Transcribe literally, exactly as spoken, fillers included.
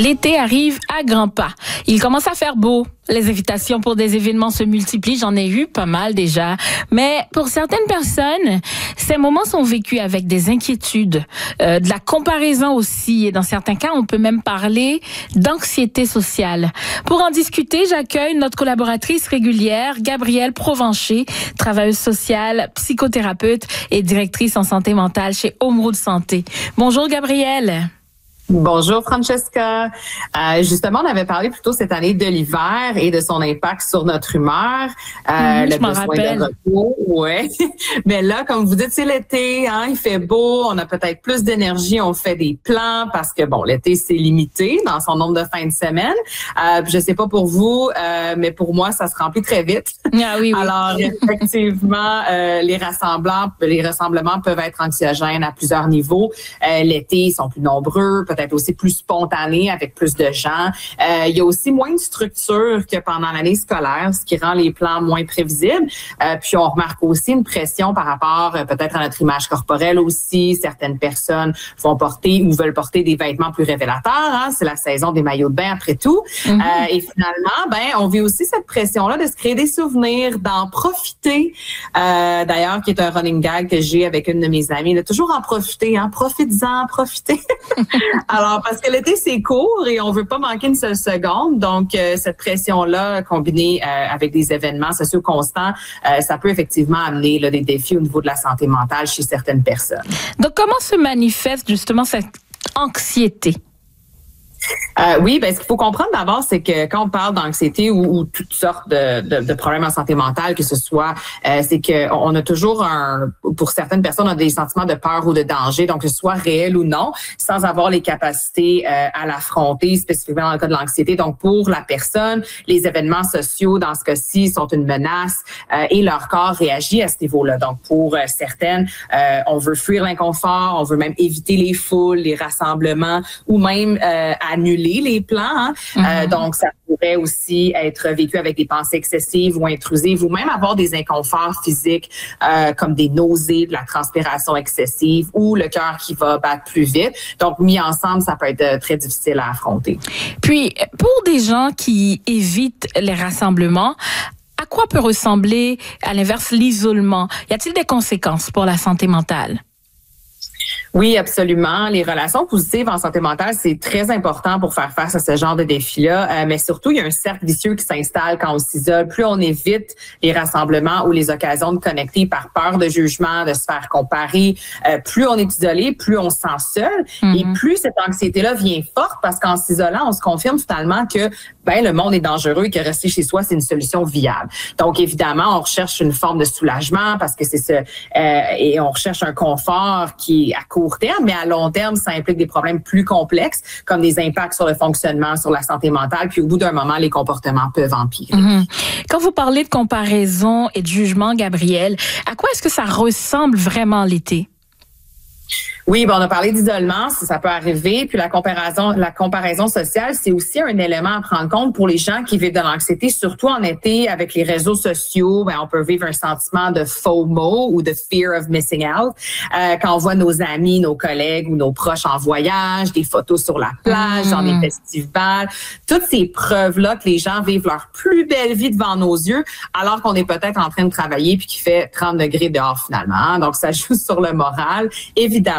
L'été arrive à grands pas. Il commence à faire beau. Les invitations pour des événements se multiplient. J'en ai eu pas mal déjà. Mais pour certaines personnes, ces moments sont vécus avec des inquiétudes, euh, de la comparaison aussi. Et dans certains cas, on peut même parler d'anxiété sociale. Pour en discuter, j'accueille notre collaboratrice régulière, Gabrielle Provencher, travailleuse sociale, psychothérapeute et directrice en santé mentale chez Homeroute Santé. Bonjour Gabrielle. Bonjour Francesca. Euh, justement, on avait parlé plutôt cette année de l'hiver et de son impact sur notre humeur. Euh, mmh, le je m'en besoin rappelle. de repos, ouais. Mais là, comme vous dites, c'est l'été, hein, il fait beau, on a peut-être plus d'énergie, on fait des plans parce que bon, l'été c'est limité dans son nombre de fins de semaine. Euh, je sais pas pour vous, euh, mais pour moi, ça se remplit très vite. Ah oui, oui. Alors effectivement, euh, les rassemblements, les rassemblements peuvent être anxiogènes à plusieurs niveaux. Euh, l'été, ils sont plus nombreux, peut-être être aussi plus spontané avec plus de gens. Euh, il y a aussi moins de structure que pendant l'année scolaire, ce qui rend les plans moins prévisibles. Euh, puis on remarque aussi une pression par rapport euh, peut-être à notre image corporelle aussi. Certaines personnes vont porter ou veulent porter des vêtements plus révélateurs. Hein? C'est la saison des maillots de bain après tout. Mm-hmm. Euh, et finalement, ben on vit aussi cette pression-là de se créer des souvenirs, d'en profiter. Euh, d'ailleurs, qui est un running gag que j'ai avec une de mes amies, de toujours en profiter, hein? Profites-en, profitez. Alors, parce que l'été, c'est court et on veut pas manquer une seule seconde. Donc, euh, cette pression-là, combinée euh, avec des événements sociaux constants, euh, ça peut effectivement amener là, des défis au niveau de la santé mentale chez certaines personnes. Donc, comment se manifeste justement cette anxiété? Euh, oui, ben ce qu'il faut comprendre d'abord, c'est que quand on parle d'anxiété ou, ou toutes sortes de, de, de problèmes en santé mentale, que ce soit, euh, c'est que on a toujours un, pour certaines personnes, on a des sentiments de peur ou de danger, donc que ce soit réel ou non, sans avoir les capacités euh, à l'affronter, spécifiquement dans le cas de l'anxiété. Donc pour la personne, les événements sociaux dans ce cas-ci sont une menace euh, et leur corps réagit à ce niveau-là. Donc pour euh, certaines, euh, on veut fuir l'inconfort, on veut même éviter les foules, les rassemblements ou même euh, annuler les plans. Hein? Mm-hmm. Euh, donc, ça pourrait aussi être vécu avec des pensées excessives ou intrusives ou même avoir des inconforts physiques euh, comme des nausées, de la transpiration excessive ou le cœur qui va battre plus vite. Donc, mis ensemble, ça peut être très difficile à affronter. Puis, pour des gens qui évitent les rassemblements, à quoi peut ressembler, à l'inverse, l'isolement? Y a-t-il des conséquences pour la santé mentale? Oui, absolument. Les relations positives en santé mentale, c'est très important pour faire face à ce genre de défis-là. Euh, mais surtout, il y a un cercle vicieux qui s'installe quand on s'isole. Plus on évite les rassemblements ou les occasions de connecter par peur de jugement, de se faire comparer, euh, plus on est isolé, plus on se sent seul. Mm-hmm. Et plus cette anxiété-là vient forte parce qu'en s'isolant, on se confirme finalement que ben le monde est dangereux et que rester chez soi, c'est une solution viable. Donc, évidemment, on recherche une forme de soulagement parce que c'est ce... Euh, et on recherche un confort qui est à court terme, mais à long terme, ça implique des problèmes plus complexes, comme des impacts sur le fonctionnement, sur la santé mentale, puis au bout d'un moment, les comportements peuvent empirer. Mmh. Quand vous parlez de comparaison et de jugement, Gabrielle, à quoi est-ce que ça ressemble vraiment l'été? Oui, ben on a parlé d'isolement, ça, ça peut arriver. Puis la comparaison, la comparaison sociale, c'est aussi un élément à prendre compte pour les gens qui vivent de l'anxiété, surtout en été avec les réseaux sociaux. Ben on peut vivre un sentiment de FOMO ou de fear of missing out euh, quand on voit nos amis, nos collègues ou nos proches en voyage, des photos sur la plage, mmh. dans des festivals, toutes ces preuves-là que les gens vivent leur plus belle vie devant nos yeux, alors qu'on est peut-être en train de travailler puis qu'il fait trente degrés dehors finalement. Donc ça joue sur le moral, évidemment.